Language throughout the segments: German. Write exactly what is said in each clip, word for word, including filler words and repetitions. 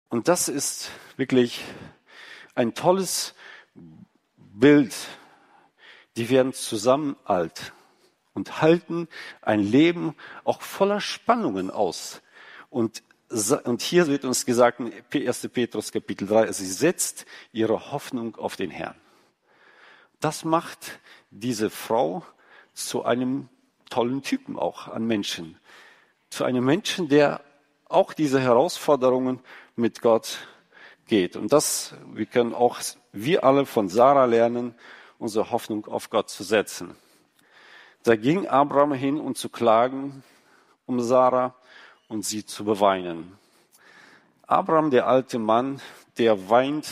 Und das ist wirklich ein tolles Bild. Die werden zusammen alt und halten ein Leben auch voller Spannungen aus. Und, und hier wird uns gesagt in erster Petrus Kapitel drei, sie setzt ihre Hoffnung auf den Herrn. Das macht diese Frau zu einem tollen Typen auch an Menschen. Zu einem Menschen, der auch diese Herausforderungen mit Gott geht. Und das, wir können auch, wir alle von Sarah lernen, unsere Hoffnung auf Gott zu setzen. Da ging Abraham hin, um zu klagen um Sarah und sie zu beweinen. Abraham, der alte Mann, der weint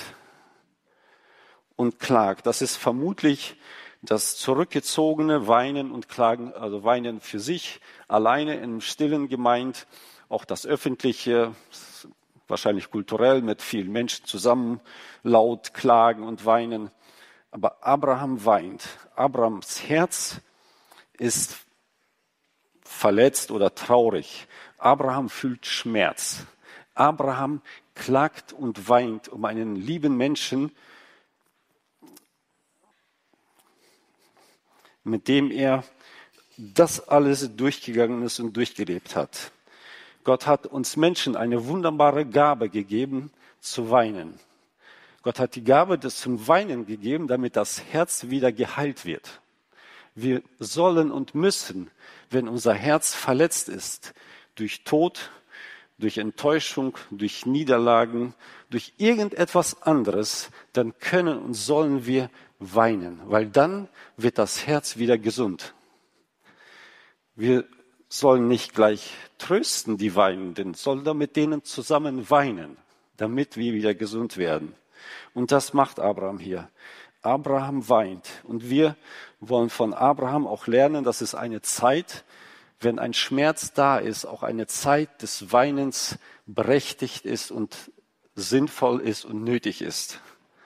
und klagt. Das ist vermutlich das zurückgezogene Weinen und Klagen, also Weinen für sich, alleine im Stillen gemeint, auch das Öffentliche, wahrscheinlich kulturell mit vielen Menschen zusammen laut klagen und weinen. Aber Abraham weint. Abrahams Herz ist verletzt oder traurig. Abraham fühlt Schmerz. Abraham klagt und weint um einen lieben Menschen, mit dem er das alles durchgegangen ist und durchgelebt hat. Gott hat uns Menschen eine wunderbare Gabe gegeben, zu weinen. Gott hat die Gabe des zum Weinen gegeben, damit das Herz wieder geheilt wird. Wir sollen und müssen, wenn unser Herz verletzt ist, durch Tod, durch Enttäuschung, durch Niederlagen, durch irgendetwas anderes, dann können und sollen wir weinen, weil dann wird das Herz wieder gesund. Wir sollen nicht gleich trösten, die Weinenden, sondern mit denen zusammen weinen, damit wir wieder gesund werden. Und das macht Abraham hier. Abraham weint. Und wir wollen von Abraham auch lernen, dass es eine Zeit, wenn ein Schmerz da ist, auch eine Zeit des Weinens berechtigt ist und sinnvoll ist und nötig ist.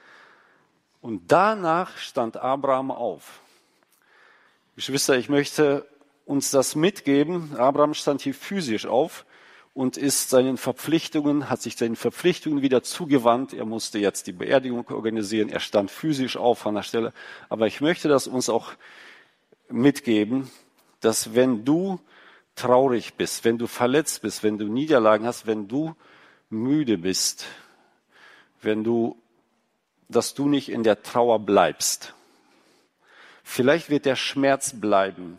Und danach stand Abraham auf. Geschwister, ich möchte uns das mitgeben. Abraham stand hier physisch auf und ist seinen Verpflichtungen, hat sich seinen Verpflichtungen wieder zugewandt. Er musste jetzt die Beerdigung organisieren. Er stand physisch auf an der Stelle. Aber ich möchte das uns auch mitgeben, dass wenn du traurig bist, wenn du verletzt bist, wenn du Niederlagen hast, wenn du müde bist, wenn du, dass du nicht in der Trauer bleibst. Vielleicht wird der Schmerz bleiben.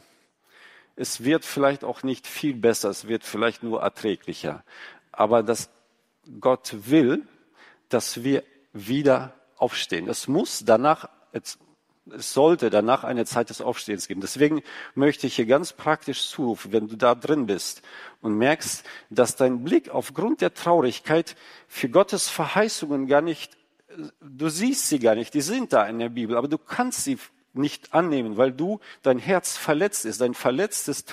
Es wird vielleicht auch nicht viel besser, es wird vielleicht nur erträglicher. Aber dass Gott will, dass wir wieder aufstehen. Es muss danach, es sollte danach eine Zeit des Aufstehens geben. Deswegen möchte ich hier ganz praktisch zurufen, wenn du da drin bist und merkst, dass dein Blick aufgrund der Traurigkeit für Gottes Verheißungen gar nicht, du siehst sie gar nicht, die sind da in der Bibel, aber du kannst sie nicht annehmen, weil du, dein Herz verletzt ist, dein verletztes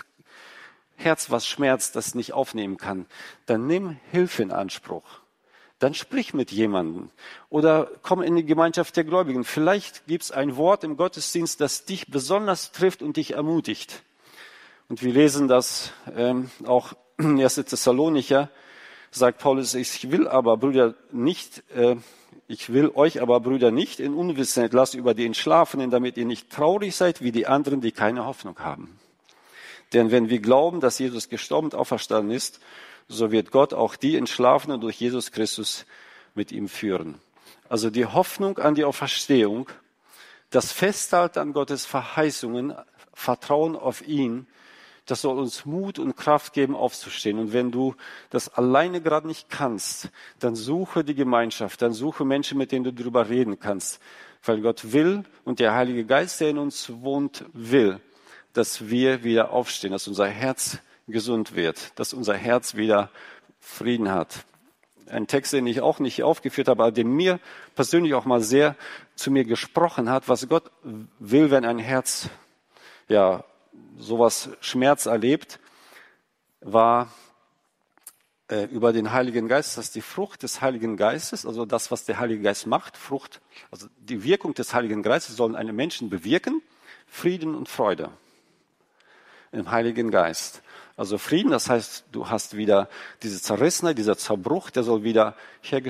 Herz, was schmerzt, das nicht aufnehmen kann. Dann nimm Hilfe in Anspruch. Dann sprich mit jemandem oder komm in die Gemeinschaft der Gläubigen. Vielleicht gibt es ein Wort im Gottesdienst, das dich besonders trifft und dich ermutigt. Und wir lesen das ähm, auch in erster Thessalonicher, sagt Paulus, ich will aber, Brüder, nicht, äh, ich will euch aber, Brüder, nicht in Unwissenheit lassen über die Entschlafenen, damit ihr nicht traurig seid wie die anderen, die keine Hoffnung haben. Denn wenn wir glauben, dass Jesus gestorben und auferstanden ist, so wird Gott auch die Entschlafenen durch Jesus Christus mit ihm führen. Also die Hoffnung an die Auferstehung, das Festhalten an Gottes Verheißungen, Vertrauen auf ihn, das soll uns Mut und Kraft geben, aufzustehen. Und wenn du das alleine gerade nicht kannst, dann suche die Gemeinschaft, dann suche Menschen, mit denen du darüber reden kannst. Weil Gott will und der Heilige Geist, der in uns wohnt, will, dass wir wieder aufstehen, dass unser Herz gesund wird, dass unser Herz wieder Frieden hat. Ein Text, den ich auch nicht aufgeführt habe, aber der mir persönlich auch mal sehr zu mir gesprochen hat, was Gott will, wenn ein Herz ja sowas Schmerz erlebt, war äh, über den Heiligen Geist, dass die Frucht des Heiligen Geistes, also das, was der Heilige Geist macht, Frucht, also die Wirkung des Heiligen Geistes sollen einen Menschen bewirken, Frieden und Freude im Heiligen Geist. Also Frieden, das heißt, du hast wieder diese Zerrissenheit, dieser Zerbruch, der soll wieder hergestellt